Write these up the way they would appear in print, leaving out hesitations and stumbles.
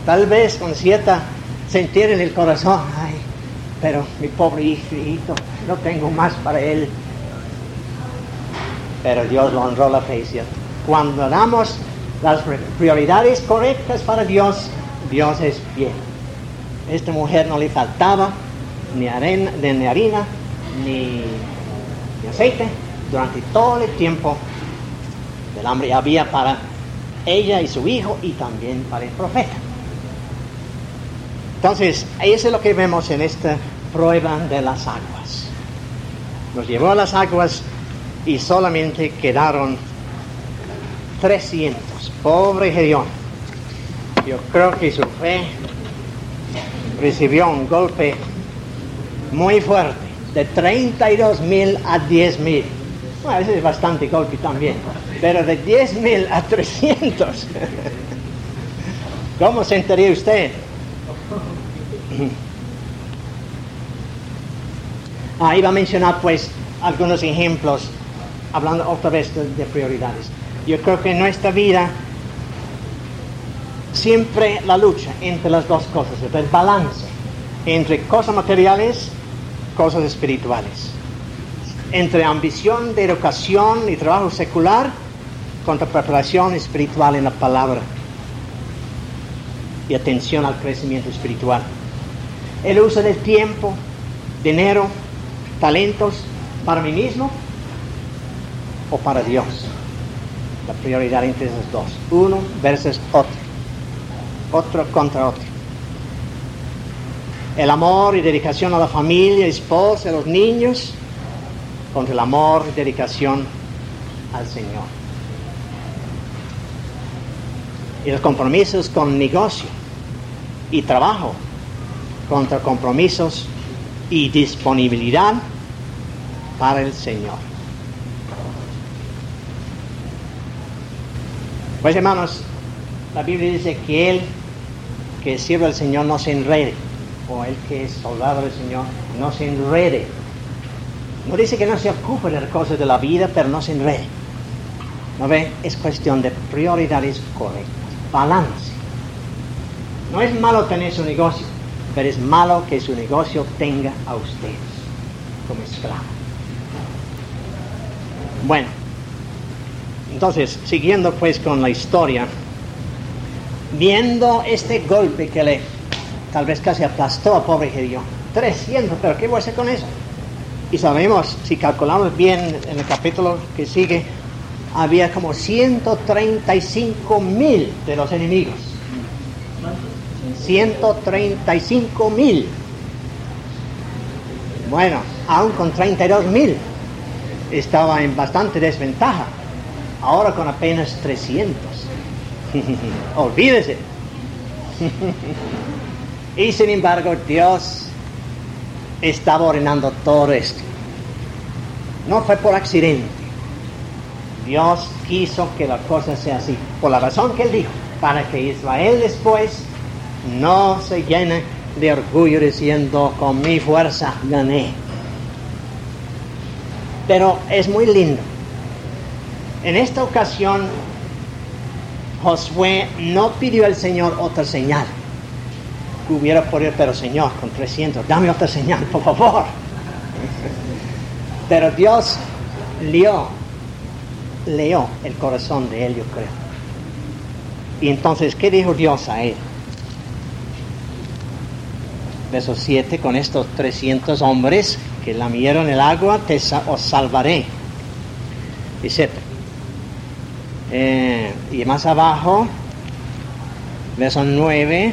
tal vez con cierta sentir en el corazón, ay, pero mi pobre hijito, no tengo más para él. Pero Dios lo honró la fe, ¿cierto? Cuando damos las prioridades correctas para Dios, Dios es fiel. Esta mujer no le faltaba ni harina, ni aceite. Durante todo el tiempo del hambre había para ella y su hijo y también para el profeta. Entonces, eso es lo que vemos en esta prueba de las aguas. Nos llevó a las aguas y solamente quedaron 300. Pobre Gedeón. Yo creo que su fe recibió un golpe muy fuerte, de 32,000 a 10,000. Bueno, ese es bastante golpe también, pero de 10,000 a 300. ¿Cómo sentiría usted? Iba a mencionar pues algunos ejemplos, hablando otra vez de prioridades. Yo creo que en nuestra vida siempre la lucha entre las dos cosas, el balance entre cosas materiales, cosas espirituales, entre ambición de educación y trabajo secular contra preparación espiritual en la palabra y atención al crecimiento espiritual. El uso del tiempo, dinero, talentos para mí mismo o para Dios. La prioridad entre esos dos, uno versus otro contra otro. El amor y dedicación a la familia, esposa, a los niños, contra el amor y dedicación al Señor. Y los compromisos con negocio y trabajo, contra compromisos y disponibilidad para el Señor. Pues hermanos, la Biblia dice que el que sirve al Señor no se enrede, o el que es soldado del Señor no se enrede. No dice que no se ocupe de las cosas de la vida, pero no se enrede. ¿No ve? Es cuestión de prioridades correctas, balance. No es malo tener su negocio, pero es malo que su negocio tenga a ustedes como esclavo. Bueno, entonces, siguiendo pues con la historia, viendo este golpe que tal vez casi aplastó a pobre Gedeón, 300, pero ¿qué voy a hacer con eso? Y sabemos, si calculamos bien en el capítulo que sigue, había como 135,000 de los enemigos. 135,000. Bueno, aún con 32,000 estaba en bastante desventaja. Ahora con apenas 300. Olvídese. Y sin embargo, Dios estaba ordenando todo esto. No fue por accidente. Dios quiso que la cosa sea así, por la razón que Él dijo, para que Israel después no se llene de orgullo diciendo, con mi fuerza gané. Pero es muy lindo. En esta ocasión, Josué no pidió al Señor otra señal. Hubiera podido, pero Señor, con 300, dame otra señal, por favor. Pero Dios leyó el corazón de él, yo creo. Y entonces, ¿qué dijo Dios a él? Verso 7, con estos 300 hombres que lamieron el agua, os salvaré. Dice, y más abajo, verso 9,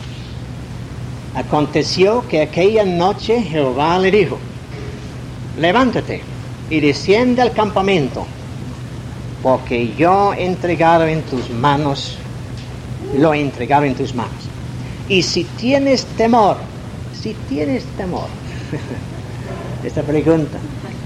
aconteció que aquella noche Jehová le dijo, levántate y desciende al campamento, porque lo he entregado en tus manos. Y si tienes temor, esta pregunta,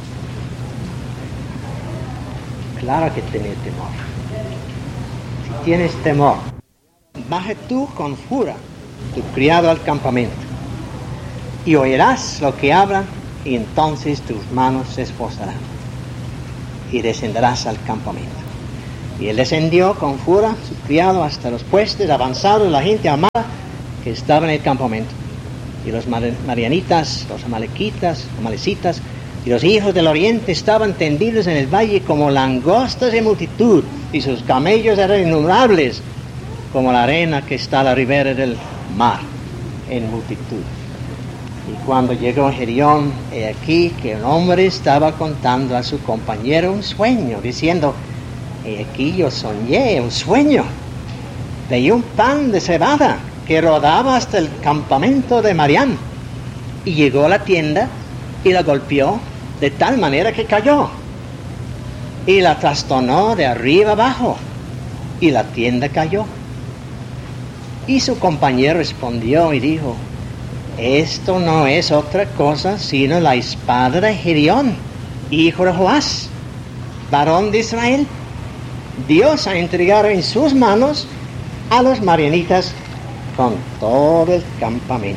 claro que tienes temor. Si tienes temor, baja tú con fura tu criado al campamento, y oirás lo que hablan, y entonces tus manos se esforzarán, y descenderás al campamento. Y él descendió con furia, su criado, hasta los puestos avanzados de la gente amada que estaba en el campamento. Y los marianitas, los amalecitas, y los hijos del oriente estaban tendidos en el valle como langostas en multitud, y sus camellos eran innumerables, como la arena que está a la ribera del mar, en multitud. Y cuando llegó Gedeón, he aquí que un hombre estaba contando a su compañero un sueño, diciendo: he aquí yo soñé un sueño. Veía un pan de cebada que rodaba hasta el campamento de Madián, y llegó a la tienda y la golpeó de tal manera que cayó, y la trastornó de arriba abajo, y la tienda cayó. Y su compañero respondió y dijo: esto no es otra cosa sino la espada de Gedeón, hijo de Joás, varón de Israel. Dios ha entregado en sus manos a los madianitas con todo el campamento.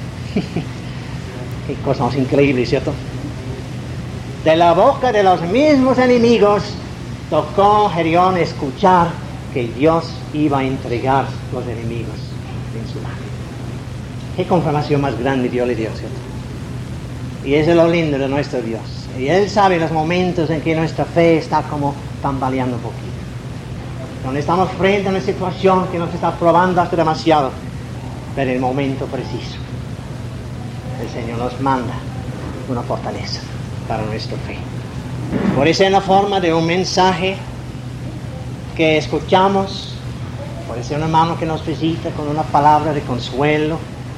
Qué cosa más increíble, ¿cierto? De la boca de los mismos enemigos tocó Gedeón escuchar que Dios iba a entregar los enemigos en su mano. Qué confirmación más grande Dios le dio, ¿cierto? Y eso es lo lindo de nuestro Dios. Y Él sabe los momentos en que nuestra fe está como tambaleando un poquito, donde estamos frente a una situación que nos está probando hasta demasiado, pero en el momento preciso el Señor nos manda una fortaleza para nuestra fe. Por eso, en la forma de un mensaje que escuchamos, puede ser una mano que nos visita con una palabra de consuelo,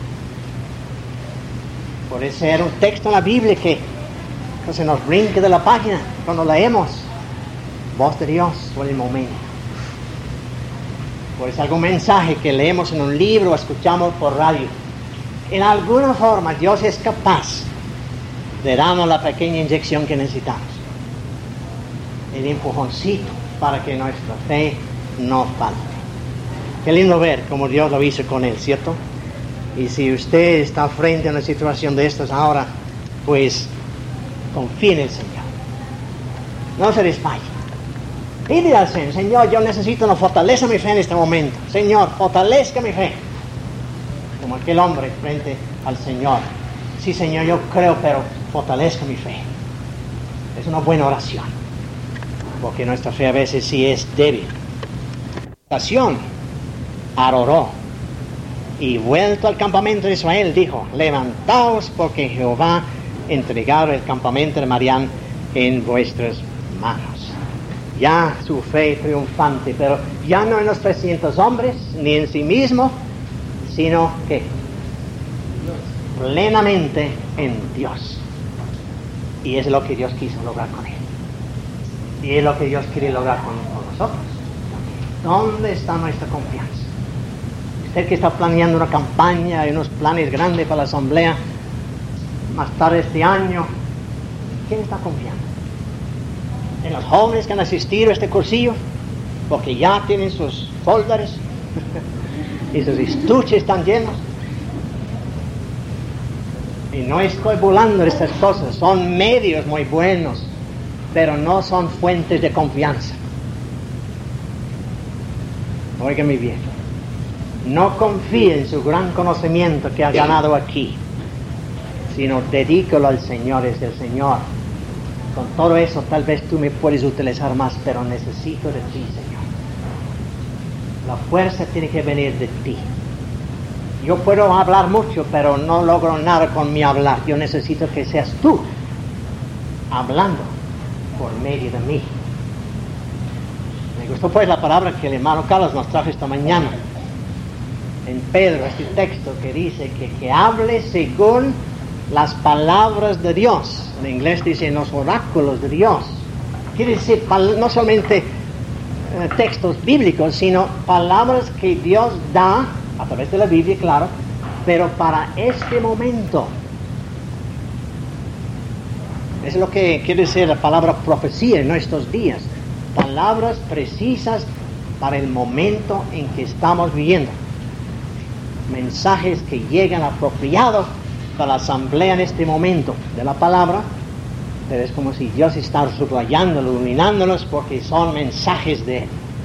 puede ser un texto en la Biblia que se nos brinque de la página cuando leemos, voz de Dios por el momento. Puede ser algún mensaje que leemos en un libro o escuchamos por radio. En alguna forma Dios es capaz de darnos la pequeña inyección que necesitamos, el empujoncito para que nuestra fe no falte. Qué lindo ver cómo Dios lo hizo con él, ¿cierto? Y si usted está frente a una situación de estas ahora, pues confíe en el Señor, no se desmaye. Pide al Señor: Señor, yo necesito una fortaleza mi fe en este momento. Señor, fortalezca mi fe. Como aquel hombre frente al Señor: sí, Señor, yo creo, pero fortalezca mi fe. Es una buena oración, porque nuestra fe a veces sí es débil. Oración, adoró, y vuelto al campamento de Israel dijo: levantaos, porque Jehová entregado el campamento de Madián en vuestras manos. Ya su fe triunfante, pero ya no en los 300 hombres, ni en sí mismo, sino que plenamente en Dios. Y es lo que Dios quiso lograr con él. Y es lo que Dios quiere lograr con nosotros. ¿Dónde está nuestra confianza? Usted que está planeando una campaña y unos planes grandes para la asamblea más tarde este año, ¿quién está confiando? ¿En los jóvenes que han asistido a este cursillo? Porque ya tienen sus folders y sus estuches están llenos. Y no estoy burlando de estas cosas, son medios muy buenos, pero no son fuentes de confianza. Óigame bien, no confíe en su gran conocimiento que ha ganado aquí, sino dedícalo al Señor. Es el Señor: con todo eso tal vez tú me puedes utilizar más, pero necesito de ti, Señor. La fuerza tiene que venir de ti. Yo puedo hablar mucho, pero no logro nada con mi hablar. Yo necesito que seas tú hablando por medio de mí. Me gustó pues la palabra que el hermano Carlos nos trajo esta mañana en Pedro, este texto que dice que hable según las palabras de Dios. En inglés dice los oráculos de Dios. Quiere decir no solamente textos bíblicos, sino palabras que Dios da a través de la Biblia, claro, pero para este momento. Es lo que quiere decir la palabra profecía en nuestros días. Palabras precisas para el momento en que estamos viviendo. Mensajes que llegan apropiados para la asamblea en este momento de la palabra, pero es como si Dios está subrayándolo, iluminándolos, porque son mensajes de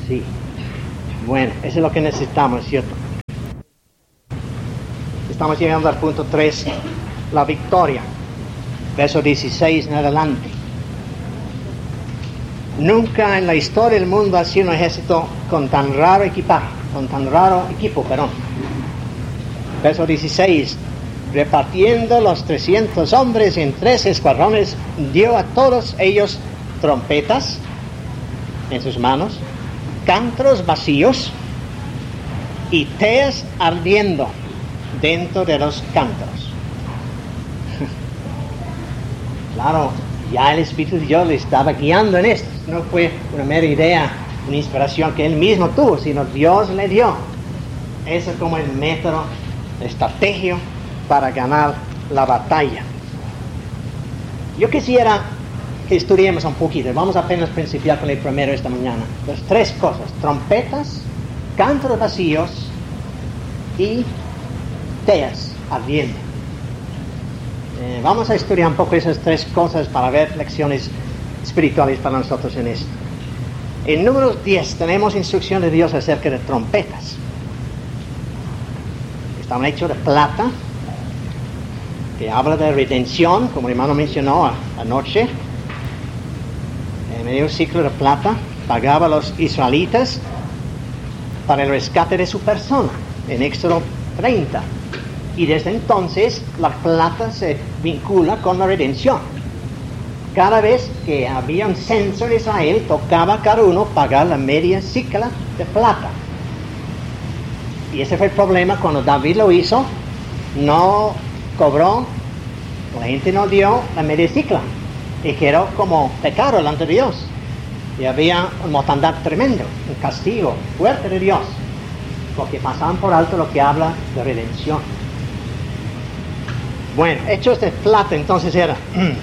Sí. Bueno, eso es lo que necesitamos, ¿cierto? Estamos llegando al punto 3, la victoria. Verso 16 en adelante. Nunca en la historia del mundo ha sido un ejército con tan raro equipo. Verso 16. Repartiendo los 300 hombres en 3 escuadrones, dio a todos ellos trompetas en sus manos, cántaros vacíos y teas ardiendo dentro de los cántaros. Claro, ya el Espíritu de Dios le estaba guiando en esto. No fue una mera idea, una inspiración que él mismo tuvo, sino Dios le dio. Eso es como el método, la estrategia para ganar la batalla. Yo quisiera que estudiemos un poquito. Vamos apenas a principiar con el primero esta mañana. Las 3 cosas: trompetas, cántaros vacíos y teas ardiendo. Vamos a estudiar un poco esas 3 cosas para ver lecciones espirituales para nosotros en esto. En Números 10 tenemos instrucción de Dios acerca de trompetas. Están hechos de plata, que habla de redención, como el hermano mencionó anoche. En medio ciclo de plata pagaba a los israelitas para el rescate de su persona, en Éxodo 30. Y desde entonces la plata se vincula con la redención. Cada vez que había un censo en Israel, tocaba a cada uno pagar la media cicla de plata. Y ese fue el problema cuando David lo hizo. No cobró, la gente no dio la media cicla, y quedó como pecado delante de Dios, y había una mortandad tremendo, un castigo fuerte de Dios, porque pasaban por alto lo que habla de redención. Bueno, hechos de plata entonces era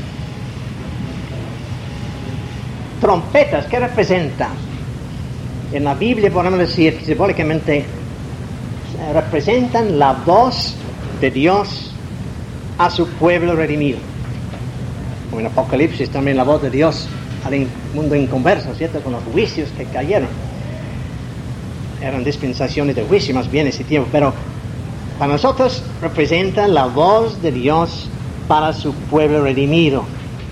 trompetas. ¿Qué representa? En la Biblia podemos decir que simbólicamente representan la voz de Dios a su pueblo redimido. Como en Apocalipsis también la voz de Dios al mundo inconverso, ¿cierto? Con los juicios que cayeron. Eran dispensaciones de juicio más bien ese tiempo, pero para nosotros representa la voz de Dios para su pueblo redimido.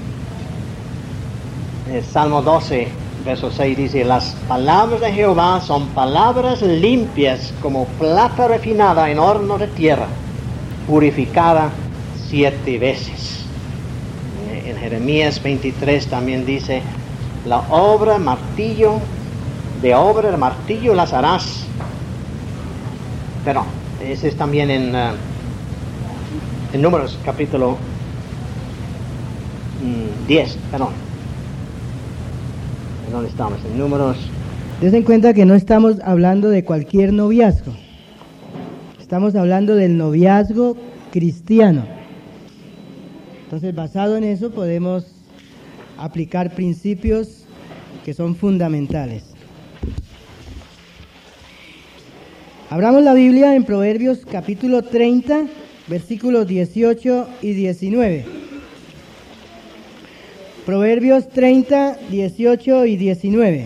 El Salmo 12, verso 6 dice: las palabras de Jehová son palabras limpias como plata refinada en horno de tierra, purificada 7 veces. En Jeremías 23 también dice: la obra de martillo las harás. Pero ese es también en Números capítulo 10, ¿dónde estamos? En Números. Dense en cuenta que no estamos hablando de cualquier noviazgo. Estamos hablando del noviazgo cristiano. Entonces, basado en eso, podemos aplicar principios que son fundamentales. Abramos la Biblia en Proverbios capítulo 30, versículos 18 y 19. Proverbios 30, 18 y 19.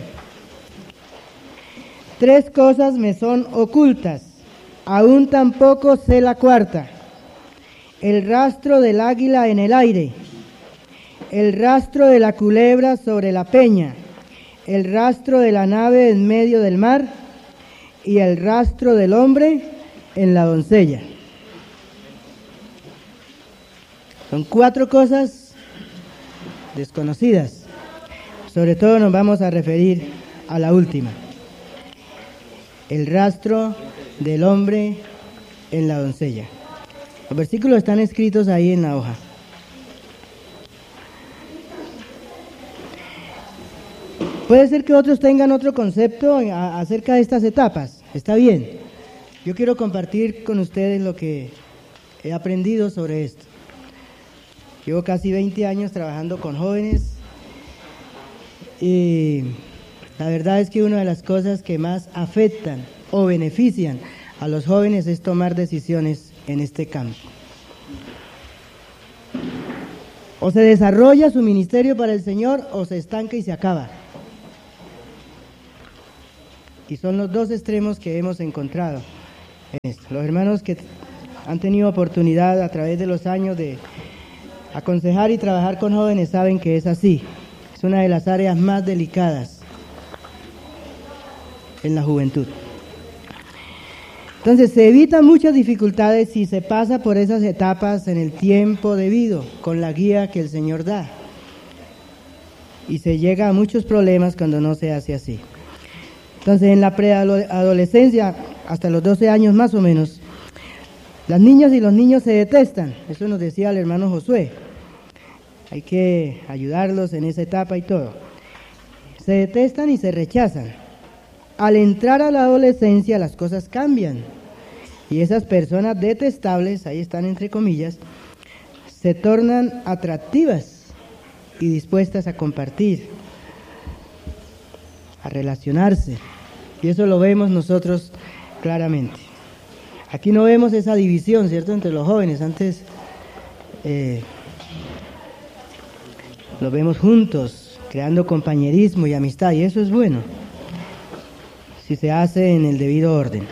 3 cosas me son ocultas, aún tampoco sé la cuarta: el rastro del águila en el aire, el rastro de la culebra sobre la peña, el rastro de la nave en medio del mar y el rastro del hombre en la doncella. Son 4 cosas desconocidas. Sobre todo nos vamos a referir a la última: el rastro del hombre en la doncella. Los versículos están escritos ahí en la hoja. Puede ser que otros tengan otro concepto acerca de estas etapas. Está bien. Yo quiero compartir con ustedes lo que he aprendido sobre esto. Llevo casi 20 años trabajando con jóvenes y la verdad es que una de las cosas que más afectan o benefician a los jóvenes es tomar decisiones en este campo. O se desarrolla su ministerio para el Señor o se estanca y se acaba. Y son los dos extremos que hemos encontrado en esto. Los hermanos que han tenido oportunidad a través de los años de aconsejar y trabajar con jóvenes saben que es así. Es una de las áreas más delicadas en la juventud. Entonces se evitan muchas dificultades si se pasa por esas etapas en el tiempo debido, con la guía que el Señor da. Y se llega a muchos problemas cuando no se hace así. Entonces en la preadolescencia, hasta los 12 años más o menos, las niñas y los niños se detestan. Eso nos decía el hermano Josué. Hay que ayudarlos en esa etapa y todo. Se detestan y se rechazan. Al entrar a la adolescencia las cosas cambian y esas personas detestables, ahí están entre comillas, se tornan atractivas y dispuestas a compartir, a relacionarse, y eso lo vemos nosotros claramente. Aquí no vemos esa división, ¿cierto?, entre los jóvenes. Antes lo vemos juntos, creando compañerismo y amistad, y eso es bueno si se hace en el debido orden.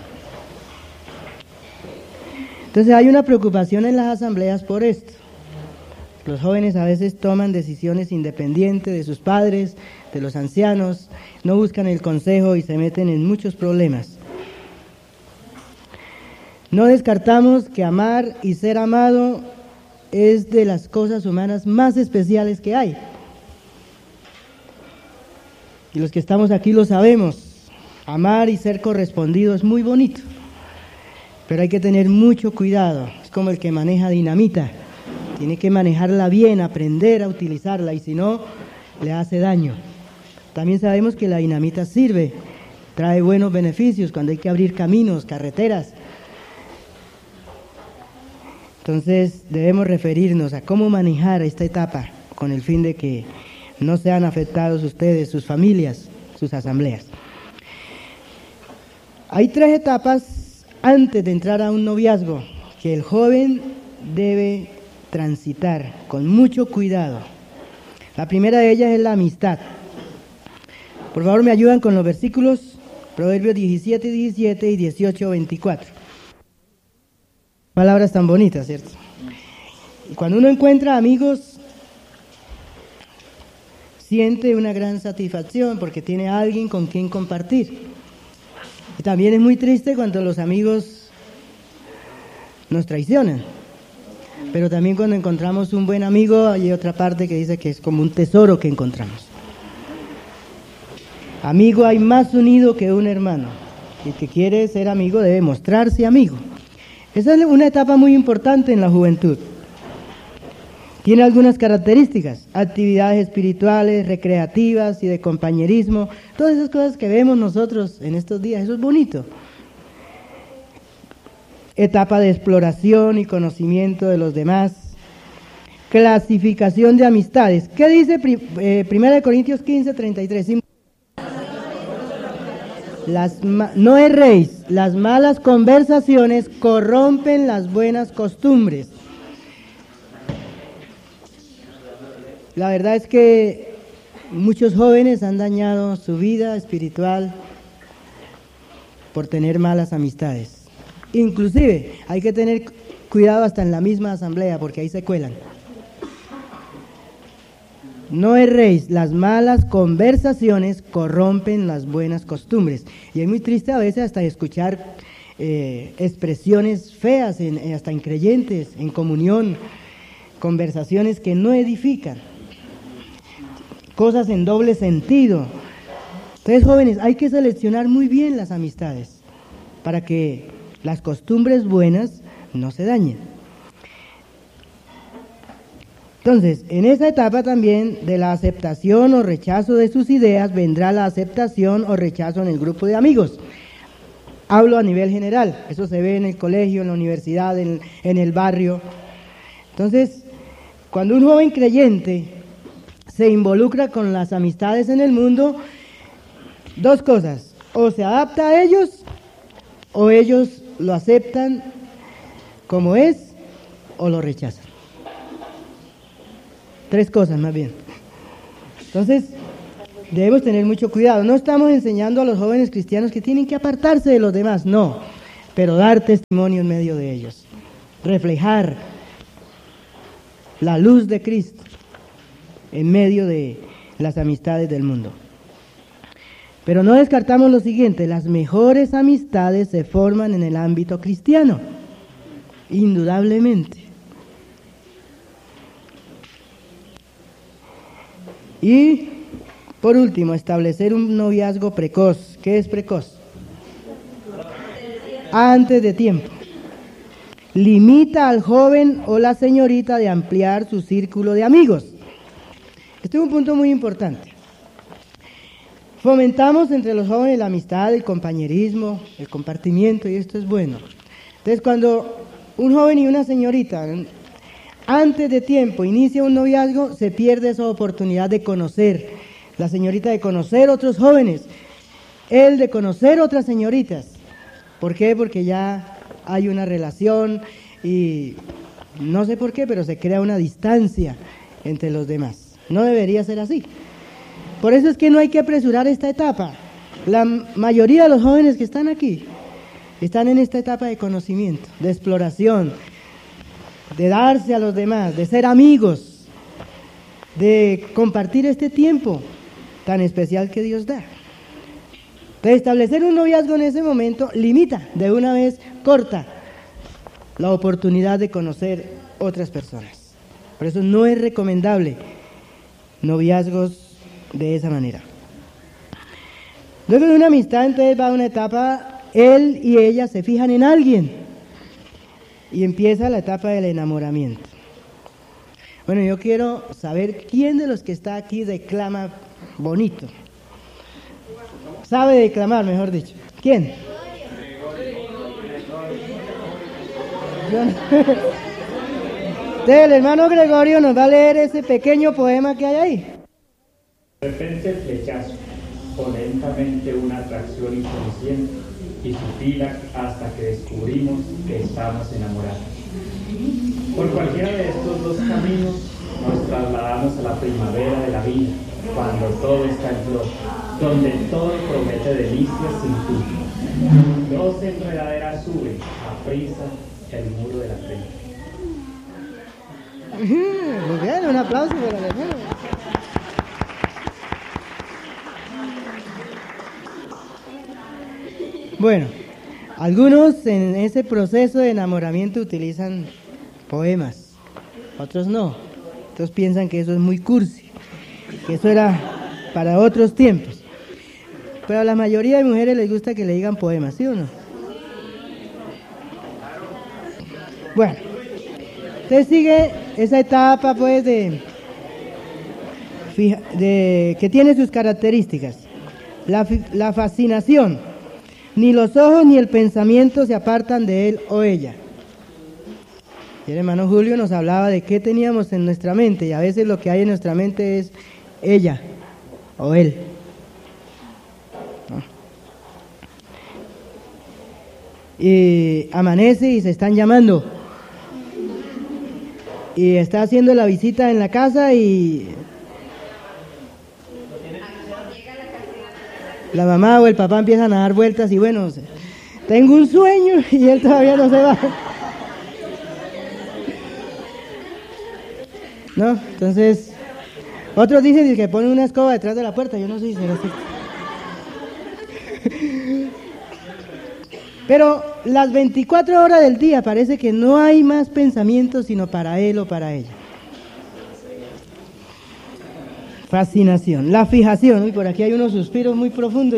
Entonces hay una preocupación en las asambleas por esto. Los jóvenes a veces toman decisiones independientes de sus padres, de los ancianos, no buscan el consejo y se meten en muchos problemas. No descartamos que amar y ser amado es de las cosas humanas más especiales que hay. Y los que estamos aquí lo sabemos. Amar y ser correspondido es muy bonito, pero hay que tener mucho cuidado. Es como el que maneja dinamita. Tiene que manejarla bien, aprender a utilizarla, y si no, le hace daño. También sabemos que la dinamita sirve, trae buenos beneficios cuando hay que abrir caminos, carreteras. Entonces debemos referirnos a cómo manejar esta etapa con el fin de que no sean afectados ustedes, sus familias, sus asambleas. Hay 3 etapas antes de entrar a un noviazgo que el joven debe transitar con mucho cuidado. La primera de ellas es la amistad. Por favor, me ayudan con los versículos, Proverbios 17:17 y 18:24. Palabras tan bonitas, ¿cierto? Y cuando uno encuentra amigos, siente una gran satisfacción porque tiene a alguien con quien compartir. Y también es muy triste cuando los amigos nos traicionan. Pero también cuando encontramos un buen amigo, hay otra parte que dice que es como un tesoro que encontramos. Amigo hay más unido que un hermano. El que quiere ser amigo debe mostrarse amigo. Esa es una etapa muy importante en la juventud. Tiene algunas características: actividades espirituales, recreativas y de compañerismo. Todas esas cosas que vemos nosotros en estos días, eso es bonito. Etapa de exploración y conocimiento de los demás. Clasificación de amistades. ¿Qué dice 1 Corintios 15:33? No erréis, las malas conversaciones corrompen las buenas costumbres. La verdad es que muchos jóvenes han dañado su vida espiritual por tener malas amistades. Inclusive hay que tener cuidado hasta en la misma asamblea porque ahí se cuelan. No erréis, las malas conversaciones corrompen las buenas costumbres. Y es muy triste a veces hasta escuchar expresiones feas, hasta en creyentes, en comunión, conversaciones que no edifican, cosas en doble sentido. Entonces, jóvenes, hay que seleccionar muy bien las amistades para que las costumbres buenas no se dañen. Entonces, en esa etapa también de la aceptación o rechazo de sus ideas, vendrá la aceptación o rechazo en el grupo de amigos. Hablo a nivel general, eso se ve en el colegio, en la universidad, en el barrio. Entonces, cuando un joven creyente se involucra con las amistades en el mundo, 2 cosas: o se adapta a ellos, o ellos lo aceptan como es, o lo rechazan. 3 cosas más bien. Entonces, debemos tener mucho cuidado. No estamos enseñando a los jóvenes cristianos que tienen que apartarse de los demás, no, pero dar testimonio en medio de ellos, reflejar la luz de Cristo en medio de las amistades del mundo. Pero no descartamos lo siguiente: las mejores amistades se forman en el ámbito cristiano, indudablemente. Y por último, establecer un noviazgo precoz. ¿Qué es precoz? Antes de tiempo. Limita al joven o la señorita de ampliar su círculo de amigos. Este es un punto muy importante. Fomentamos entre los jóvenes la amistad, el compañerismo, el compartimiento, y esto es bueno. Entonces, cuando un joven y una señorita antes de tiempo inicia un noviazgo, se pierde esa oportunidad de conocer, la señorita de conocer otros jóvenes, él de conocer otras señoritas. ¿Por qué? Porque ya hay una relación y no sé por qué, pero se crea una distancia entre los demás. No debería ser así. Por eso es que no hay que apresurar esta etapa. La mayoría de los jóvenes que están aquí están en esta etapa de conocimiento, de exploración, de darse a los demás, de ser amigos, de compartir este tiempo tan especial que Dios da. De establecer un noviazgo en ese momento limita, de una vez corta, la oportunidad de conocer otras personas. Por eso no es recomendable noviazgos de esa manera. Luego de una amistad, entonces va una etapa, él y ella se fijan en alguien y empieza la etapa del enamoramiento. Bueno, yo quiero saber quién de los que está aquí declama bonito. Sabe declamar, mejor dicho. ¿Quién? Entonces, el hermano Gregorio nos va a leer ese pequeño poema que hay ahí. De repente el flechazo, o lentamente una atracción inconsciente, y su fila hasta que descubrimos que estamos enamorados. Por cualquiera de estos dos caminos nos trasladamos a la primavera de la vida, cuando todo está en flor, donde todo promete delicias sin fin. Dos enredaderas suben a prisa el muro de la pena. Muy bien, un aplauso para el hermano. Bueno, algunos en ese proceso de enamoramiento utilizan poemas, otros no. Otros piensan que eso es muy cursi, que eso era para otros tiempos. Pero a la mayoría de mujeres les gusta que le digan poemas, ¿sí o no? Bueno, entonces sigue esa etapa pues de que tiene sus características. La fascinación. Ni los ojos ni el pensamiento se apartan de él o ella. Y el hermano Julio nos hablaba de qué teníamos en nuestra mente, y a veces lo que hay en nuestra mente es ella o él. ¿No? Y amanece y se están llamando. Y está haciendo la visita en la casa y la mamá o el papá empiezan a dar vueltas y bueno, tengo un sueño y él todavía no se va. ¿No? Entonces, otros dicen que ponen una escoba detrás de la puerta, yo no sé si será así. Pero las 24 horas del día parece que no hay más pensamientos sino para él o para ella. Fascinación, la fijación. Uy, por aquí hay unos suspiros muy profundos.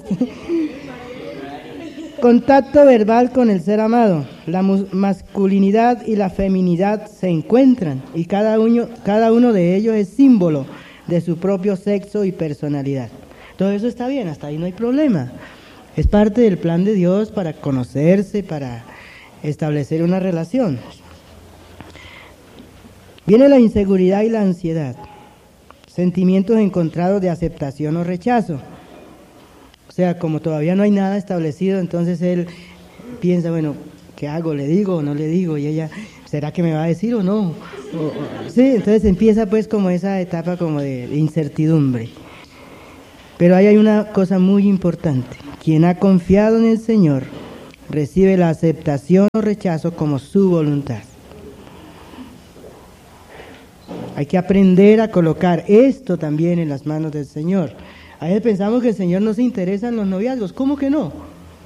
Contacto verbal con el ser amado. La masculinidad y la feminidad se encuentran y cada uno de ellos es símbolo de su propio sexo y personalidad. Todo eso está bien, hasta ahí no hay problema. Es parte del plan de Dios para conocerse, para establecer una relación. Viene la inseguridad y la ansiedad. Sentimientos encontrados de aceptación o rechazo. O sea, como todavía no hay nada establecido, entonces él piensa, bueno, ¿qué hago? ¿Le digo o no le digo? Y ella, ¿será que me va a decir o no? Sí, entonces empieza pues como esa etapa como de incertidumbre. Pero ahí hay una cosa muy importante. Quien ha confiado en el Señor recibe la aceptación o rechazo como su voluntad. Hay que aprender a colocar esto también en las manos del Señor. A veces pensamos que el Señor no se interesa en los noviazgos. ¿Cómo que no?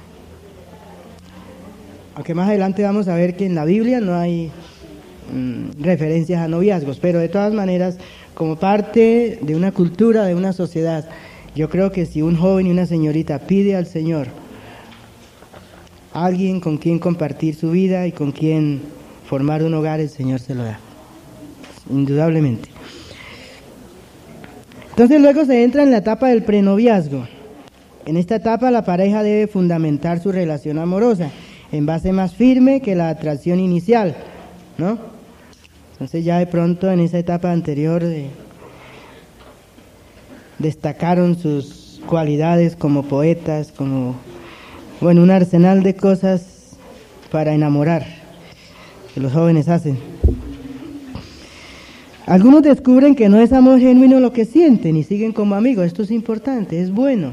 Aunque más adelante vamos a ver que en la Biblia no hay referencias a noviazgos, pero de todas maneras, como parte de una cultura, de una sociedad, yo creo que si un joven y una señorita pide al Señor alguien con quien compartir su vida y con quien formar un hogar, el Señor se lo da, indudablemente. Entonces luego se entra en la etapa del prenoviazgo. En esta etapa la pareja debe fundamentar su relación amorosa en base más firme que la atracción inicial, ¿no? Entonces ya de pronto en esa etapa anterior destacaron sus cualidades como poetas, como, bueno, un arsenal de cosas para enamorar que los jóvenes hacen. Algunos descubren que no es amor genuino lo que sienten y siguen como amigos. Esto es importante, es bueno.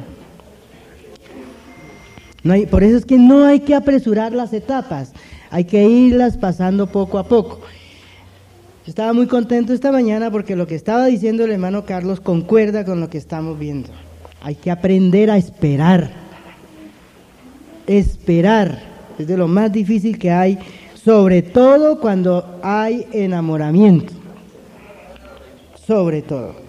Por eso es que no hay que apresurar las etapas, hay que irlas pasando poco a poco. Yo estaba muy contento esta mañana porque lo que estaba diciendo el hermano Carlos concuerda con lo que estamos viendo. Hay que aprender a esperar. Esperar es de lo más difícil que hay, sobre todo cuando hay enamoramiento. Sobre todo.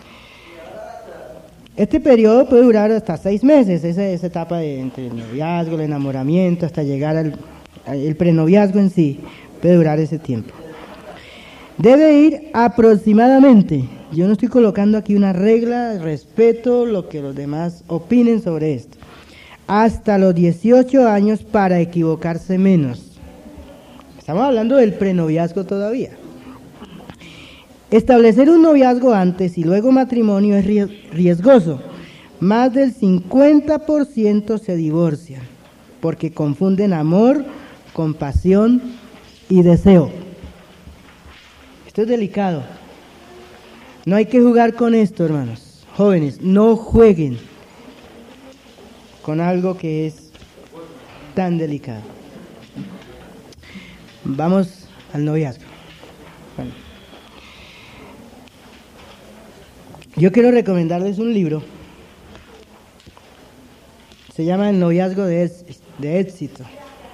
Este periodo puede durar hasta 6 meses, esa etapa entre el noviazgo, el enamoramiento, hasta llegar al prenoviazgo en sí, puede durar ese tiempo. Debe ir aproximadamente, yo no estoy colocando aquí una regla, respeto lo que los demás opinen sobre esto, hasta los 18 años para equivocarse menos. Estamos hablando del prenoviazgo todavía. Establecer un noviazgo antes y luego matrimonio es riesgoso. Más del 50% se divorcian porque confunden amor, compasión y deseo. Esto es delicado. No hay que jugar con esto, hermanos. Jóvenes, no jueguen con algo que es tan delicado. Vamos al noviazgo. Bueno. Yo quiero recomendarles un libro. Se llama El noviazgo de éxito.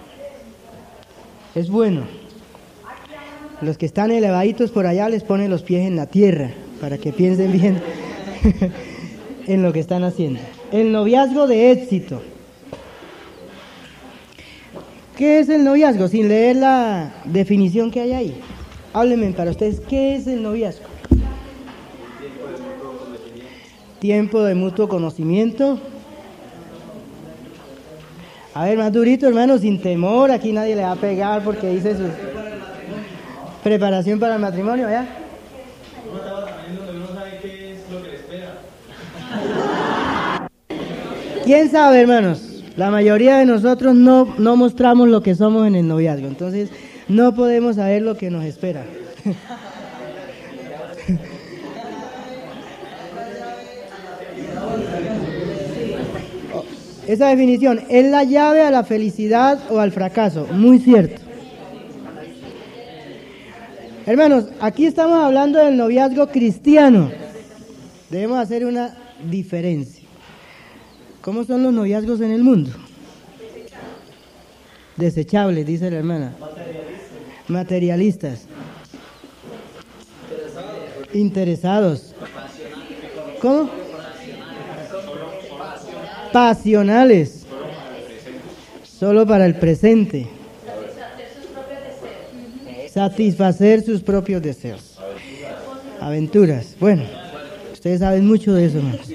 Es bueno. Los que están elevaditos por allá les ponen los pies en la tierra para que piensen bien en lo que están haciendo. El noviazgo de éxito. ¿Qué es el noviazgo? Sin leer la definición que hay ahí. Háblenme para ustedes, ¿qué es el noviazgo? Tiempo de mutuo conocimiento. A ver, más durito, hermano, sin temor. Aquí nadie le va a pegar porque dice su preparación para el matrimonio, ¿ya? ¿Quién sabe, hermanos? La mayoría de nosotros no mostramos lo que somos en el noviazgo. Entonces, no podemos saber lo que nos espera. Esa definición es la llave a la felicidad o al fracaso, muy cierto. Hermanos, aquí estamos hablando del noviazgo cristiano. Debemos hacer una diferencia. ¿Cómo son los noviazgos en el mundo? Desechables, dice la hermana. Materialistas. Interesados. ¿Cómo? Pasionales, solo para el presente, satisfacer sus propios deseos, aventuras. Bueno, ustedes saben mucho de eso, hermanos.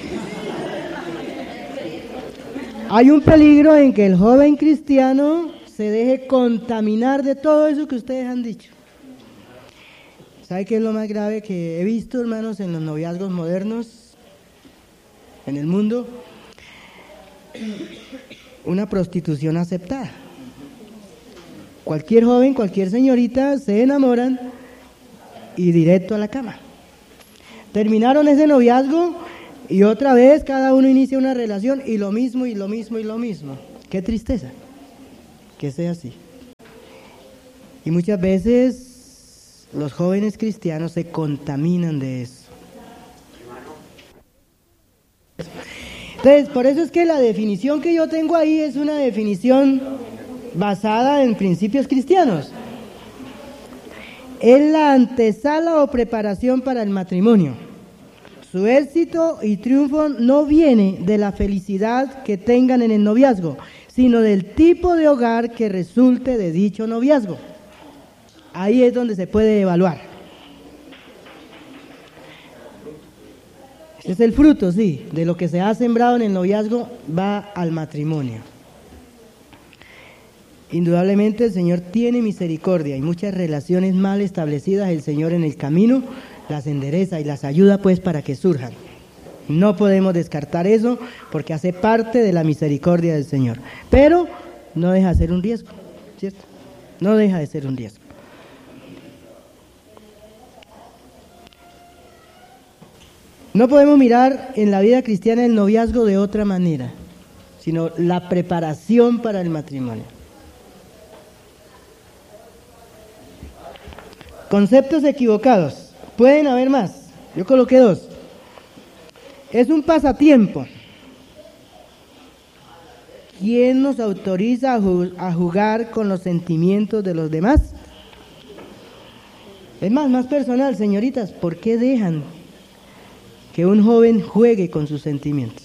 Hay un peligro en que el joven cristiano se deje contaminar de todo eso que ustedes han dicho. ¿Sabe qué es lo más grave que he visto, hermanos, en los noviazgos modernos en el mundo? Una prostitución aceptada. Cualquier joven, cualquier señorita se enamoran y directo a la cama. Terminaron ese noviazgo Y otra vez cada uno inicia una relación y lo mismo, y lo mismo, y lo mismo. Qué tristeza que sea así. Y muchas veces los jóvenes cristianos se contaminan de eso. Entonces, por eso es que la definición que yo tengo ahí es una definición basada en principios cristianos. Es la antesala o preparación para el matrimonio. Su éxito y triunfo no viene de la felicidad que tengan en el noviazgo, sino del tipo de hogar que resulte de dicho noviazgo. Ahí es donde se puede evaluar. Ese es el fruto, sí, de lo que se ha sembrado en el noviazgo va al matrimonio. Indudablemente el Señor tiene misericordia y muchas relaciones mal establecidas el Señor en el camino las endereza y las ayuda pues para que surjan. No podemos descartar eso porque hace parte de la misericordia del Señor. Pero no deja de ser un riesgo, ¿cierto? No deja de ser un riesgo. No podemos mirar en la vida cristiana el noviazgo de otra manera, sino la preparación para el matrimonio. Conceptos equivocados. Pueden haber más. Yo coloqué 2. Es un pasatiempo. ¿Quién nos autoriza a jugar con los sentimientos de los demás? Es más personal, señoritas, ¿por qué dejan que un joven juegue con sus sentimientos?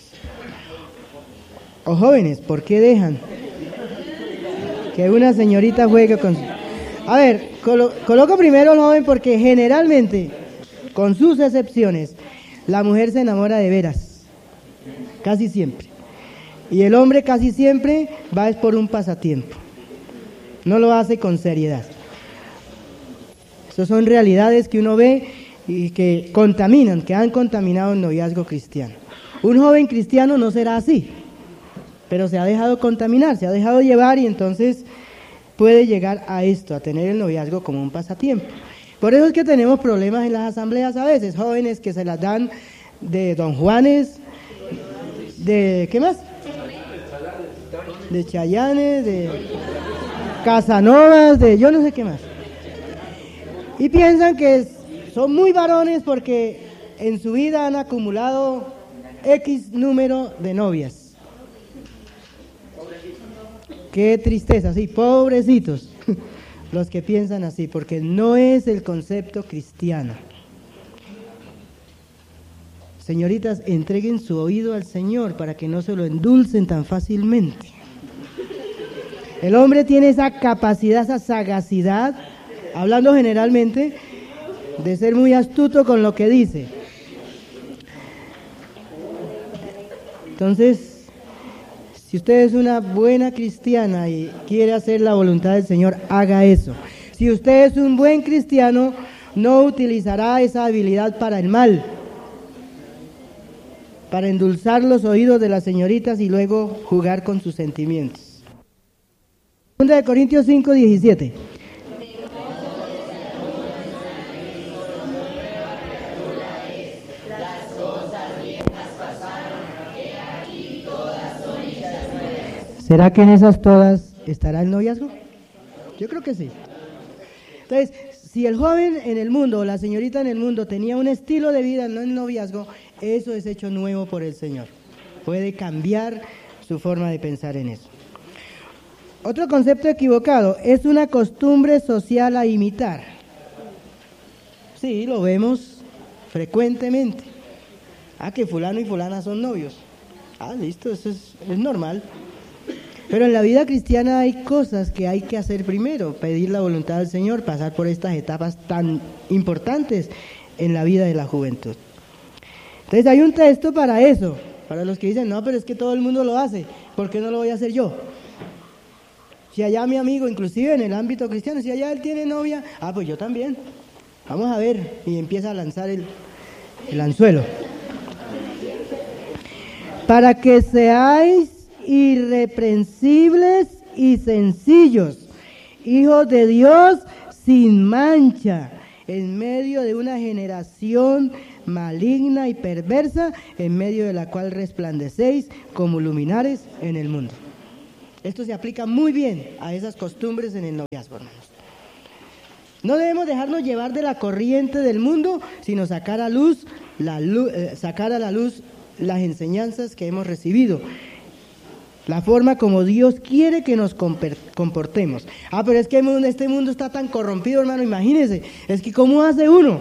O jóvenes, ¿por qué dejan que una señorita juegue con sus... A ver, coloco primero al joven porque generalmente, con sus excepciones, la mujer se enamora de veras, casi siempre. Y el hombre casi siempre va es por un pasatiempo, no lo hace con seriedad. Esas son realidades que uno ve y que contaminan, que han contaminado el noviazgo cristiano. Un joven cristiano no será así, pero se ha dejado contaminar, se ha dejado llevar y entonces puede llegar a esto, a tener el noviazgo como un pasatiempo. Por eso es que tenemos problemas en las asambleas a veces, jóvenes que se las dan de Don Juanes, de ¿qué más? De Chayanes, de Casanovas, de yo no sé qué más. Y piensan que son muy varones porque en su vida han acumulado X número de novias. Qué tristeza, sí, pobrecitos los que piensan así, porque no es el concepto cristiano. Señoritas, entreguen su oído al Señor para que no se lo endulcen tan fácilmente. El hombre tiene esa capacidad, esa sagacidad, hablando generalmente, de ser muy astuto con lo que dice. Entonces, si usted es una buena cristiana y quiere hacer la voluntad del Señor, haga eso. Si usted es un buen cristiano, no utilizará esa habilidad para el mal, para endulzar los oídos de las señoritas y luego jugar con sus sentimientos. 2 Corintios 5, 17. ¿Será que en esas todas estará el noviazgo? Yo creo que sí. Entonces, si el joven en el mundo o la señorita en el mundo tenía un estilo de vida no en noviazgo, eso es hecho nuevo por el Señor. Puede cambiar su forma de pensar en eso. Otro concepto equivocado, es una costumbre social a imitar. Sí, lo vemos frecuentemente. Que fulano y fulana son novios. Listo, eso es normal. Pero en la vida cristiana hay cosas que hay que hacer primero, pedir la voluntad del Señor, pasar por estas etapas tan importantes en la vida de la juventud. Entonces hay un texto para eso, para los que dicen, no, pero es que todo el mundo lo hace, ¿por qué no lo voy a hacer yo? Si allá mi amigo, inclusive en el ámbito cristiano, si allá él tiene novia, pues yo también, vamos a ver, y empieza a lanzar el anzuelo. Para que seáis irreprensibles y sencillos, hijos de Dios sin mancha, en medio de una generación maligna y perversa, en medio de la cual resplandecéis como luminares en el mundo. Esto se aplica muy bien a esas costumbres en el noviazgo, hermanos. No debemos dejarnos llevar de la corriente del mundo, sino sacar a la luz las enseñanzas que hemos recibido, la forma como Dios quiere que nos comportemos. Pero es que este mundo está tan corrompido, hermano, imagínense, es que ¿cómo hace uno?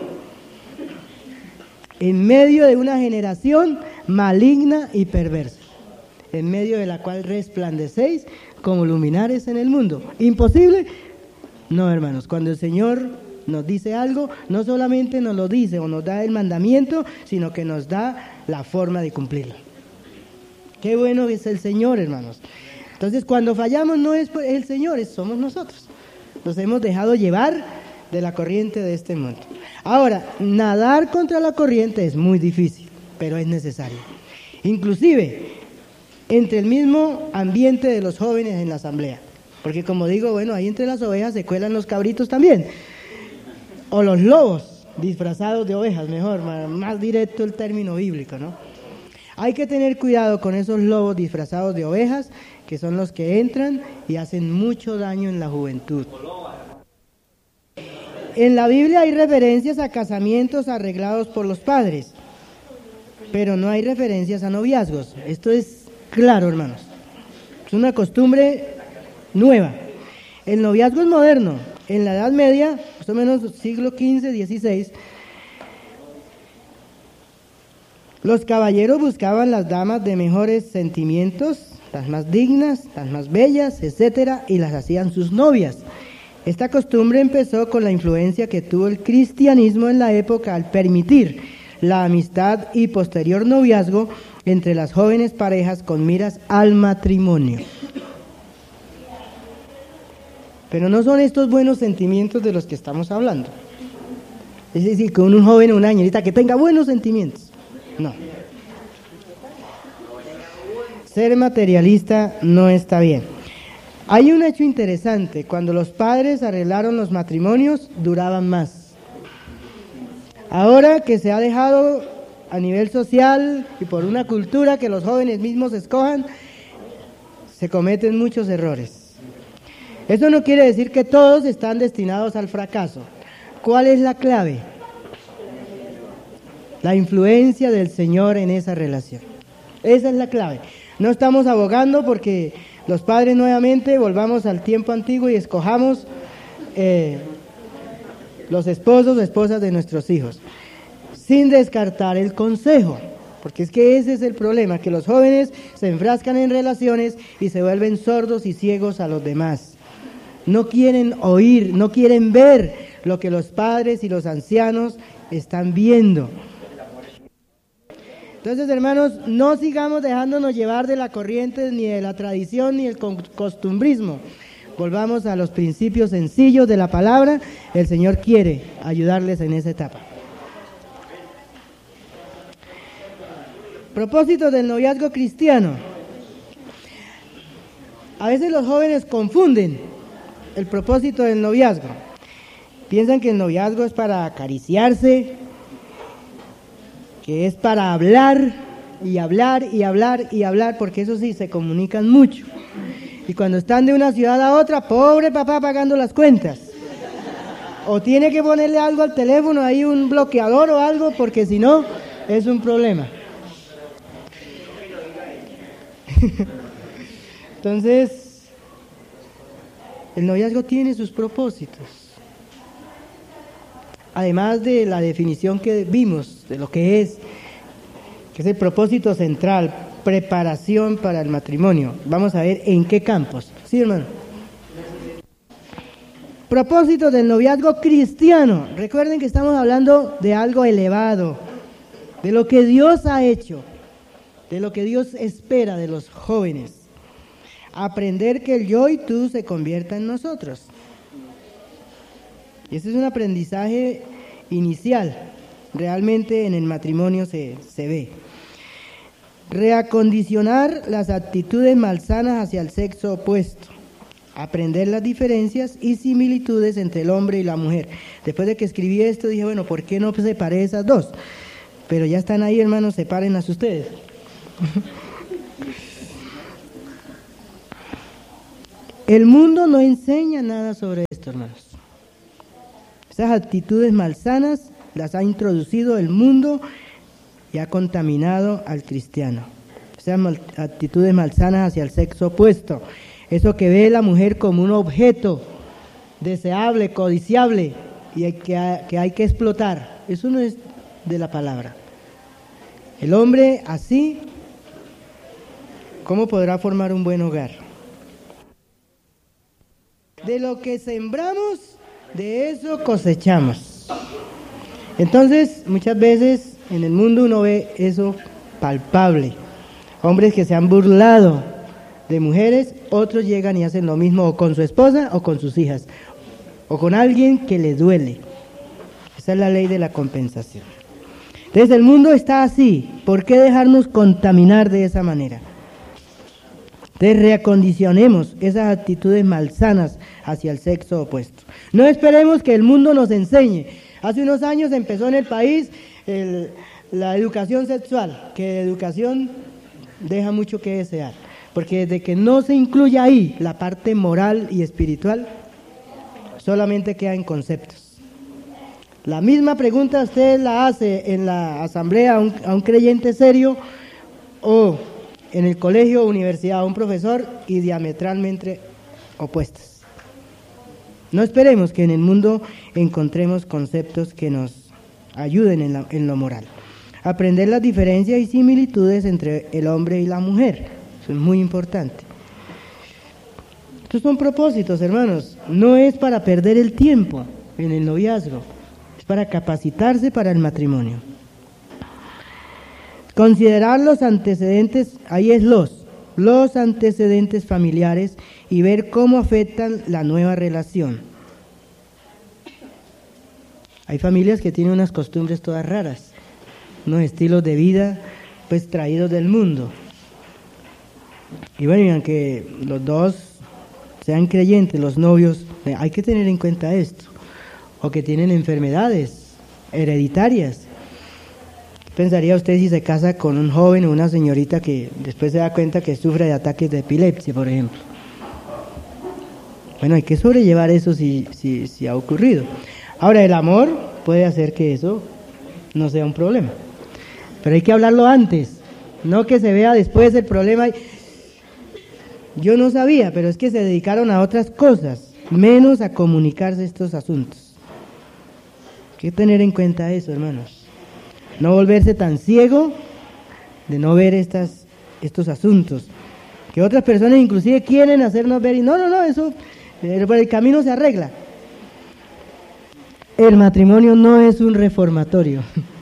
En medio de una generación maligna y perversa, en medio de la cual resplandecéis como luminares en el mundo. ¿Imposible? No, hermanos, cuando el Señor nos dice algo, no solamente nos lo dice o nos da el mandamiento, sino que nos da la forma de cumplirlo. Qué bueno es el Señor, hermanos. Entonces, cuando fallamos no es el Señor, somos nosotros. Nos hemos dejado llevar de la corriente de este mundo. Ahora, nadar contra la corriente es muy difícil, pero es necesario. Inclusive, entre el mismo ambiente de los jóvenes en la asamblea. Porque como digo, bueno, ahí entre las ovejas se cuelan los cabritos también. O los lobos disfrazados de ovejas, mejor, más directo el término bíblico, ¿no? Hay que tener cuidado con esos lobos disfrazados de ovejas, que son los que entran y hacen mucho daño en la juventud. En la Biblia hay referencias a casamientos arreglados por los padres, pero no hay referencias a noviazgos. Esto es claro, hermanos. Es una costumbre nueva. El noviazgo es moderno. En la Edad Media, más o menos siglo XV, XVI, los caballeros buscaban las damas de mejores sentimientos, las más dignas, las más bellas, etcétera, y las hacían sus novias. Esta costumbre empezó con la influencia que tuvo el cristianismo en la época al permitir la amistad y posterior noviazgo entre las jóvenes parejas con miras al matrimonio. Pero no son estos buenos sentimientos de los que estamos hablando. Es decir, con un joven o una señorita que tenga buenos sentimientos. No. Ser materialista no está bien. Hay un hecho interesante. Cuando los padres arreglaron los matrimonios, duraban más. Ahora que se ha dejado a nivel social y por una cultura que los jóvenes mismos escojan, se cometen muchos errores. Eso no quiere decir que todos están destinados al fracaso. ¿Cuál es la clave? La influencia del Señor en esa relación. Esa es la clave. No estamos abogando porque los padres nuevamente volvamos al tiempo antiguo y escojamos los esposos o esposas de nuestros hijos, sin descartar el consejo, porque es que ese es el problema, que los jóvenes se enfrascan en relaciones y se vuelven sordos y ciegos a los demás. No quieren oír, no quieren ver lo que los padres y los ancianos están viendo. Entonces, hermanos, no sigamos dejándonos llevar de la corriente, ni de la tradición, ni del costumbrismo. Volvamos a los principios sencillos de la palabra. El Señor quiere ayudarles en esa etapa. Propósito del noviazgo cristiano. A veces los jóvenes confunden el propósito del noviazgo. Piensan que el noviazgo es para acariciarse, que es para hablar y hablar y hablar y hablar, porque eso sí, se comunican mucho. Y cuando están de una ciudad a otra, pobre papá pagando las cuentas. O tiene que ponerle algo al teléfono, ahí un bloqueador o algo, porque si no, es un problema. Entonces, el noviazgo tiene sus propósitos. Además de la definición que vimos de lo que es el propósito central, preparación para el matrimonio. Vamos a ver en qué campos. ¿Sí, hermano? Propósito del noviazgo cristiano. Recuerden que estamos hablando de algo elevado, de lo que Dios ha hecho, de lo que Dios espera de los jóvenes. Aprender que el yo y tú se convierta en nosotros. Y ese es un aprendizaje inicial. Realmente en el matrimonio se ve. Reacondicionar las actitudes malsanas hacia el sexo opuesto. aprender las diferencias y similitudes entre el hombre y la mujer. Después de que escribí esto, dije, bueno, ¿por qué no separé esas dos? Pero ya están ahí, hermanos, sepárenlas ustedes. El mundo no enseña nada sobre esto, hermanos. Esas actitudes malsanas las ha introducido el mundo y ha contaminado al cristiano. Esas actitudes malsanas hacia el sexo opuesto. Eso que ve a la mujer como un objeto deseable, codiciable y que hay que explotar. Eso no es de la palabra. El hombre así, ¿cómo podrá formar un buen hogar? De lo que sembramos, de eso cosechamos. Entonces, muchas veces en el mundo uno ve eso palpable. Hombres que se han burlado de mujeres, otros llegan y hacen lo mismo o con su esposa o con sus hijas, o con alguien que le duele. Esa es la ley de la compensación. Entonces el mundo está así, ¿por qué dejarnos contaminar de esa manera? Entonces reacondicionemos esas actitudes malsanas hacia el sexo opuesto. No esperemos que el mundo nos enseñe. Hace unos años empezó en el país la educación sexual, que educación deja mucho que desear, porque desde que no se incluye ahí la parte moral y espiritual, solamente queda en conceptos. La misma pregunta usted la hace en la asamblea a un creyente serio o en el colegio o universidad a un profesor y diametralmente opuestas. No esperemos que en el mundo encontremos conceptos que nos ayuden en lo moral. Aprender las diferencias y similitudes entre el hombre y la mujer. Eso es muy importante. Estos son propósitos, hermanos. No es para perder el tiempo en el noviazgo. Es para capacitarse para el matrimonio. Considerar los antecedentes, ahí es los antecedentes familiares y ver cómo afectan la nueva relación. Hay familias que tienen unas costumbres todas raras, unos estilos de vida pues traídos del mundo. Y bueno, y aunque los dos sean creyentes, los novios, hay que tener en cuenta esto. O que tienen enfermedades hereditarias. ¿Pensaría usted si se casa con un joven o una señorita que después se da cuenta que sufre de ataques de epilepsia, por ejemplo? Bueno, hay que sobrellevar eso si ha ocurrido. Ahora, el amor puede hacer que eso no sea un problema. Pero hay que hablarlo antes, no que se vea después el problema. Yo no sabía, pero es que se dedicaron a otras cosas, menos a comunicarse estos asuntos. Hay que tener en cuenta eso, hermanos. No volverse tan ciego de no ver estos asuntos. Que otras personas inclusive quieren hacernos ver y no, eso por el camino se arregla. El matrimonio no es un reformatorio.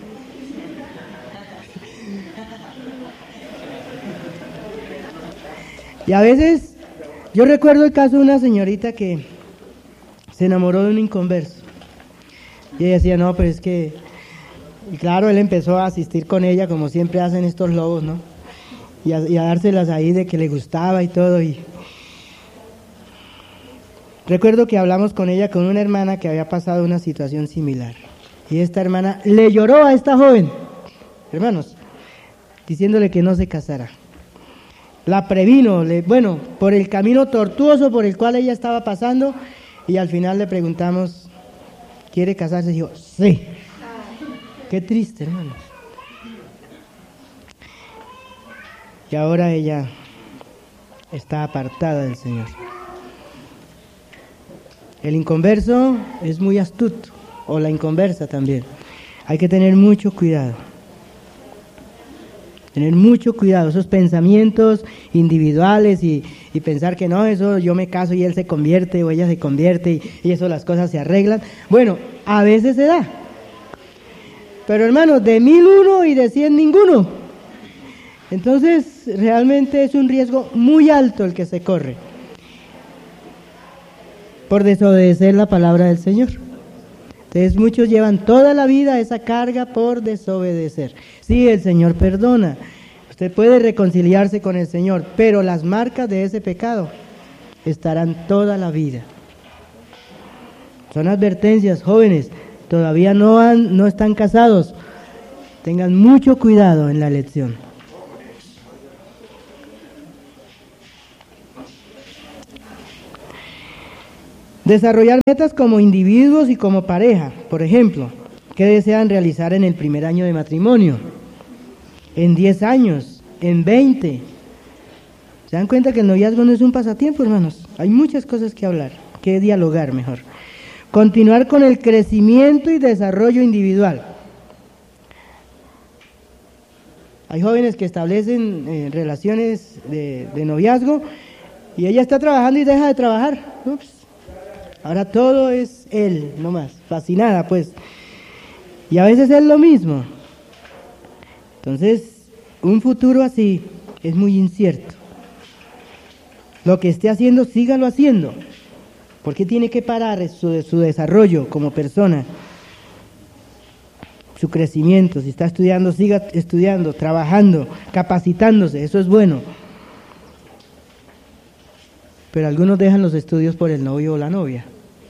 Y a veces, yo recuerdo el caso de una señorita que se enamoró de un inconverso. Y ella decía, no, pero es que... Y claro, él empezó a asistir con ella, como siempre hacen estos lobos, ¿no? Y a dárselas ahí de que le gustaba y todo. Y recuerdo que hablamos con ella, con una hermana que había pasado una situación similar. Y esta hermana le lloró a esta joven, hermanos, diciéndole que no se casara. La previno, por el camino tortuoso por el cual ella estaba pasando, y al final le preguntamos, ¿quiere casarse? Y dijo, sí. Qué triste, hermanos. Y ahora ella está apartada del Señor. El inconverso es muy astuto, o la inconversa también. Hay que tener mucho cuidado. Tener mucho cuidado, esos pensamientos individuales y pensar que no, eso yo me caso y él se convierte o ella se convierte y eso las cosas se arreglan. Bueno, a veces se da. Pero hermanos, de 1001 y de 100 ninguno. Entonces, realmente es un riesgo muy alto el que se corre por desobedecer la palabra del Señor. Entonces, muchos llevan toda la vida esa carga por desobedecer. Sí, el Señor perdona. Usted puede reconciliarse con el Señor, pero las marcas de ese pecado estarán toda la vida. Son advertencias, jóvenes, todavía no están casados. Tengan mucho cuidado en la elección. Desarrollar metas como individuos y como pareja. Por ejemplo, ¿qué desean realizar en el primer año de matrimonio? En 10 años, en 20. ¿Se dan cuenta que el noviazgo no es un pasatiempo, hermanos? Hay muchas cosas que hablar, que dialogar mejor. Continuar con el crecimiento y desarrollo individual. Hay jóvenes que establecen relaciones de noviazgo y ella está trabajando y deja de trabajar. Ups. Ahora todo es él, nomás, fascinada pues. Y a veces es lo mismo. Entonces, un futuro así es muy incierto. Lo que esté haciendo, sígalo haciendo. ¿Por qué tiene que parar su desarrollo como persona? Su crecimiento. Si está estudiando, siga estudiando, trabajando, capacitándose. Eso es bueno. Pero algunos dejan los estudios por el novio o la novia.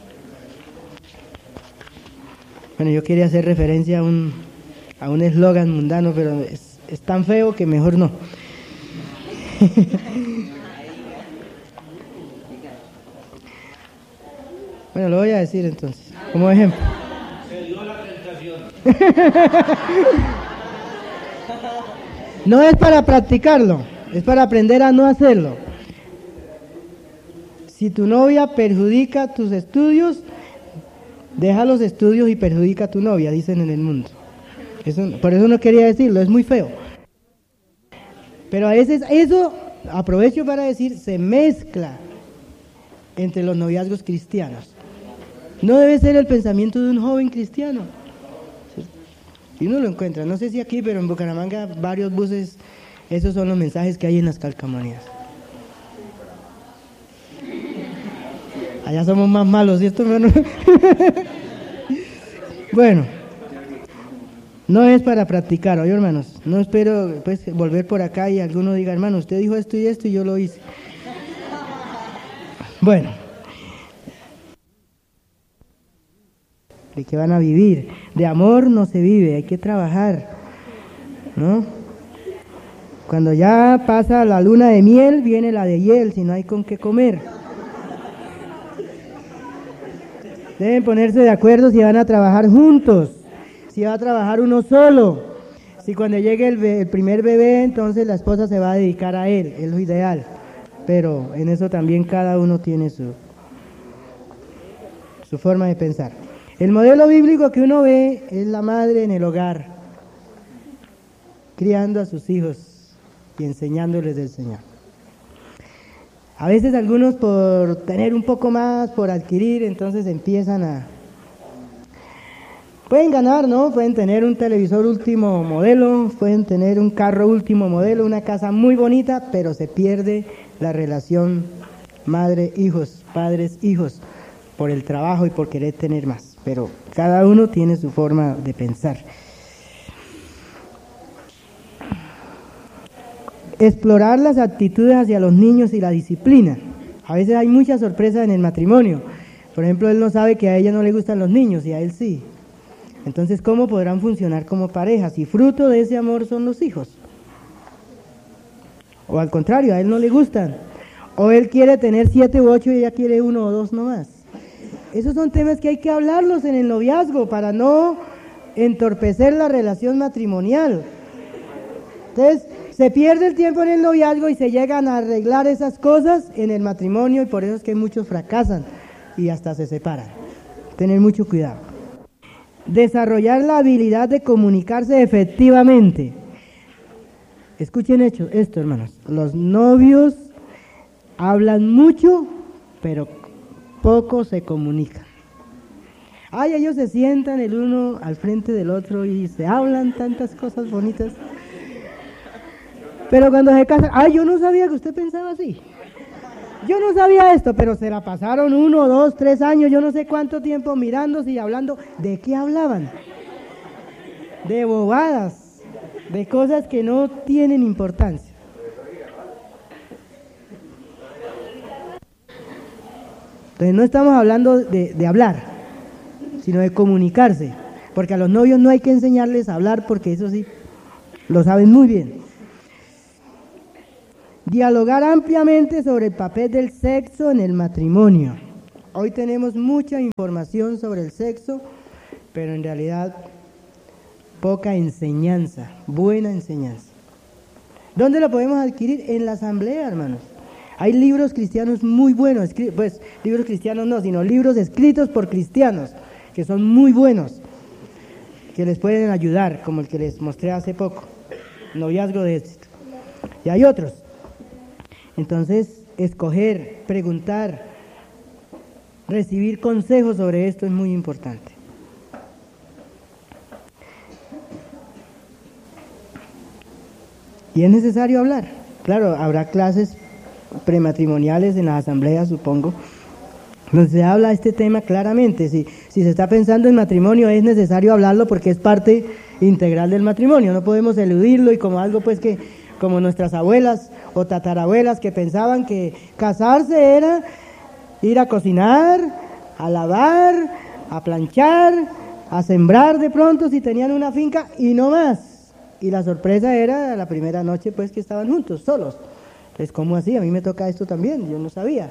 Bueno, yo quería hacer referencia a un eslogan mundano, pero es tan feo que mejor no. Bueno, lo voy a decir entonces, como ejemplo. Se dio la tentación. No es para practicarlo, es para aprender a no hacerlo. Si tu novia perjudica tus estudios, deja los estudios y perjudica a tu novia, dicen en el mundo. Por eso no quería decirlo, es muy feo. Pero a veces eso, aprovecho para decir, se mezcla entre los noviazgos cristianos. No debe ser el pensamiento de un joven cristiano. Y uno lo encuentra, no sé si aquí, pero en Bucaramanga varios buses, esos son los mensajes que hay en las calcamonías. Allá somos más malos, ¿cierto, hermano? Bueno, no es para practicar, oye, hermanos. No espero pues volver por acá y alguno diga, hermano, usted dijo esto y yo lo hice. Bueno, ¿de qué van a vivir? De amor no se vive, hay que trabajar, ¿no? Cuando ya pasa la luna de miel, viene la de hiel, si no hay con qué comer. Deben ponerse de acuerdo si van a trabajar juntos, si va a trabajar uno solo. Si cuando llegue el primer bebé, entonces la esposa se va a dedicar a él, es lo ideal. Pero en eso también cada uno tiene su forma de pensar. El modelo bíblico que uno ve es la madre en el hogar, criando a sus hijos y enseñándoles del Señor. A veces algunos por tener un poco más, por adquirir, entonces empiezan pueden ganar, ¿no? Pueden tener un televisor último modelo, pueden tener un carro último modelo, una casa muy bonita, pero se pierde la relación madre-hijos, padres-hijos, por el trabajo y por querer tener más. Pero cada uno tiene su forma de pensar. Explorar las actitudes hacia los niños y la disciplina. A veces hay muchas sorpresas en el matrimonio. Por ejemplo, él no sabe que a ella no le gustan los niños y a él sí. Entonces, ¿cómo podrán funcionar como pareja si fruto de ese amor son los hijos? O al contrario, a él no le gustan. O él quiere tener 7 u 8 y ella quiere 1 o 2 nomás. Esos son temas que hay que hablarlos en el noviazgo para no entorpecer la relación matrimonial. Entonces, se pierde el tiempo en el noviazgo y se llegan a arreglar esas cosas en el matrimonio y por eso es que muchos fracasan y hasta se separan. Tener mucho cuidado. Desarrollar la habilidad de comunicarse efectivamente. Escuchen esto, hermanos. Los novios hablan mucho, pero poco se comunican. Ellos se sientan el uno al frente del otro y se hablan tantas cosas bonitas. Pero cuando se casan, yo no sabía que usted pensaba así. Yo no sabía esto, pero se la pasaron 1, 2, 3 años, yo no sé cuánto tiempo mirándose y hablando. ¿De qué hablaban? De bobadas, de cosas que no tienen importancia. Entonces no estamos hablando de hablar, sino de comunicarse, porque a los novios no hay que enseñarles a hablar, porque eso sí, lo saben muy bien. Dialogar ampliamente sobre el papel del sexo en el matrimonio. Hoy tenemos mucha información sobre el sexo, pero en realidad poca enseñanza, buena enseñanza. ¿Dónde lo podemos adquirir? En la asamblea, hermanos. Hay libros cristianos muy buenos, pues libros cristianos no, sino libros escritos por cristianos, que son muy buenos, que les pueden ayudar, como el que les mostré hace poco, Noviazgo de Éxito. Y hay otros. Entonces, escoger, preguntar, recibir consejos sobre esto es muy importante. Y es necesario hablar. Claro, habrá clases prematrimoniales en las asambleas, supongo, donde se habla este tema claramente. Si se está pensando en matrimonio, es necesario hablarlo porque es parte integral del matrimonio. No podemos eludirlo y como algo pues que, como nuestras abuelas o tatarabuelas que pensaban que casarse era ir a cocinar, a lavar, a planchar, a sembrar de pronto si tenían una finca y no más. Y la sorpresa era la primera noche pues que estaban juntos, solos. Entonces, ¿cómo así? A mí me toca esto también, yo no sabía.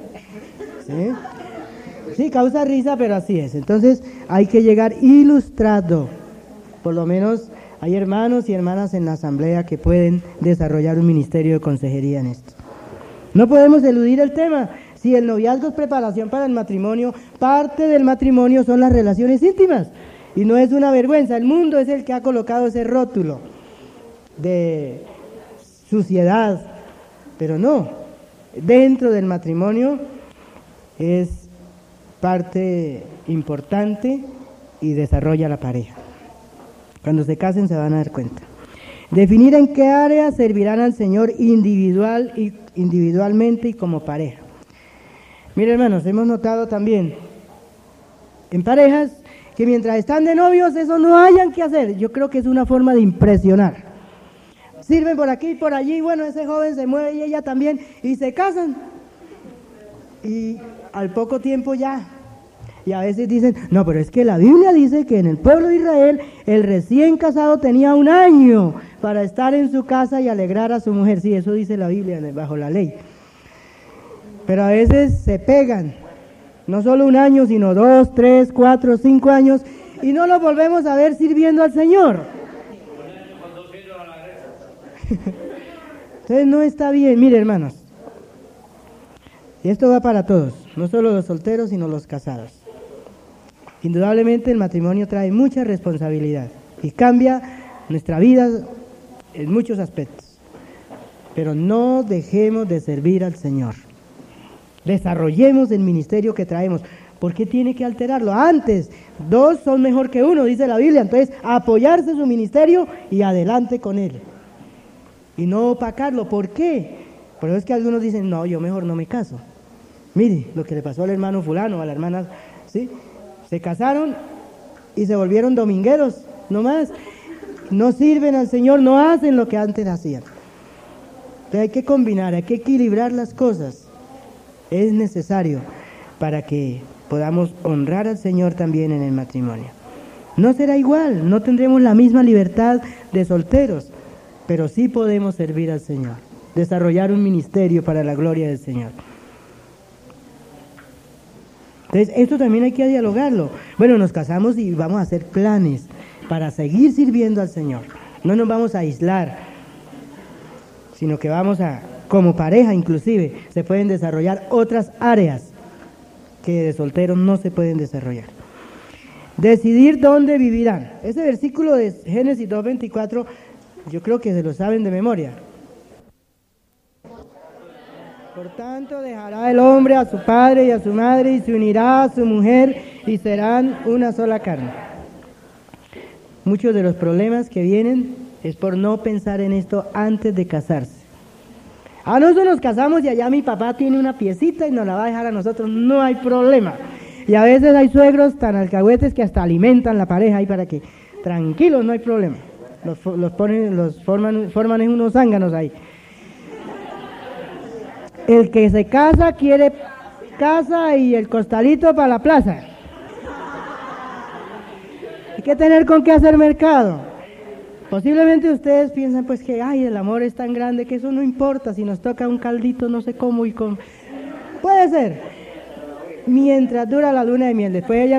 Sí, causa risa, pero así es. Entonces, hay que llegar ilustrado. Por lo menos hay hermanos y hermanas en la asamblea que pueden desarrollar un ministerio de consejería en esto. No podemos eludir el tema. Si el noviazgo es preparación para el matrimonio, parte del matrimonio son las relaciones íntimas. Y no es una vergüenza, el mundo es el que ha colocado ese rótulo de suciedad, pero no, dentro del matrimonio es parte importante y desarrolla la pareja. Cuando se casen se van a dar cuenta. Definir en qué áreas servirán al Señor individualmente y como pareja. Mire, hermanos, hemos notado también en parejas que mientras están de novios eso no hayan que hacer. Yo creo que es una forma de impresionar. Sirven por aquí y por allí, bueno, ese joven se mueve y ella también, y se casan. Y al poco tiempo ya. Y a veces dicen, no, pero es que la Biblia dice que en el pueblo de Israel el recién casado tenía 1 año para estar en su casa y alegrar a su mujer. Sí, eso dice la Biblia bajo la ley. Pero a veces se pegan, no solo 1 año, sino 2, 3, 4, 5 años, y no los volvemos a ver sirviendo al Señor. Entonces no está bien. Mire, hermanos, y esto va para todos, no solo los solteros, sino los casados. Indudablemente el matrimonio trae mucha responsabilidad y cambia nuestra vida en muchos aspectos, pero no dejemos de servir al Señor. Desarrollemos el ministerio que traemos. ¿Por qué tiene que alterarlo? Antes, 2 son mejor que 1, dice la Biblia. Entonces, apoyarse en su ministerio y adelante con él. Y no opacarlo. ¿Por qué? Por eso es que algunos dicen, no, yo mejor no me caso. Mire, lo que le pasó al hermano fulano, a la hermana, ¿sí? Se casaron y se volvieron domingueros, no más. No sirven al Señor, no hacen lo que antes hacían. Entonces hay que combinar, hay que equilibrar las cosas. Es necesario para que podamos honrar al Señor también en el matrimonio. No será igual, no tendremos la misma libertad de solteros, pero sí podemos servir al Señor, desarrollar un ministerio para la gloria del Señor. Entonces, esto también hay que dialogarlo. Bueno, nos casamos y vamos a hacer planes para seguir sirviendo al Señor. No nos vamos a aislar, sino que vamos a, como pareja inclusive, se pueden desarrollar otras áreas que de solteros no se pueden desarrollar. Decidir dónde vivirán. Ese versículo de Génesis 2:24, yo creo que se lo saben de memoria. Por tanto, dejará el hombre a su padre y a su madre y se unirá a su mujer y serán una sola carne. Muchos de los problemas que vienen es por no pensar en esto antes de casarse. A nosotros nos casamos y allá mi papá tiene una piecita y nos la va a dejar a nosotros, no hay problema. Y a veces hay suegros tan alcahuetes que hasta alimentan la pareja ahí para que, tranquilos, no hay problema. Forman en unos zánganos ahí. El que se casa quiere casa y el costalito para la plaza. Hay que tener con qué hacer mercado. Posiblemente ustedes piensan pues que ay, el amor es tan grande que eso no importa si nos toca un caldito no sé cómo y con... Puede ser, mientras dura la luna de miel, después ella